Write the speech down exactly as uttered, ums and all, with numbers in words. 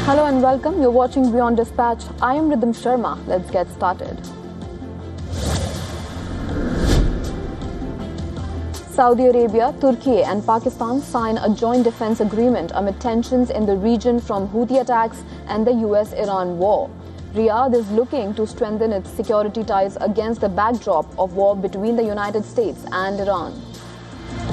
Hello and welcome. You're watching Beyond Dispatch. I am Rhythm Sharma. Let's get started. Saudi Arabia, Turkey and Pakistan sign a joint defense agreement amid tensions in the region from Houthi attacks and the U S Iran war. Riyadh is looking to strengthen its security ties against the backdrop of war between the United States and Iran.